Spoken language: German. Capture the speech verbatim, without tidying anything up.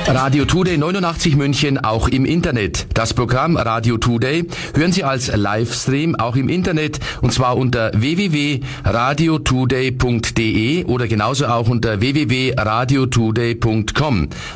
Radio Today neunundachtzig München auch im Internet. Das Programm Radio Today hören Sie als Livestream auch im Internet und zwar unter w w w punkt radio today punkt d e oder genauso auch unter w w w punkt radio today punkt com.